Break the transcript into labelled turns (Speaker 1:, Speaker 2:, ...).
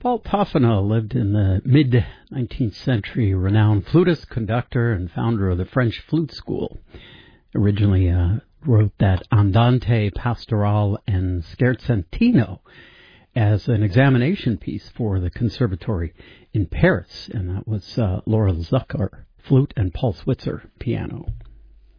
Speaker 1: Paul Toffanel lived in the mid-19th century, renowned flutist, conductor, and founder of the French Flute School. Originally wrote that Andante, Pastoral, and Scherzantino as an examination piece for the Conservatory in Paris, and that was Laura Zucker, flute, and Paul Switzer, piano.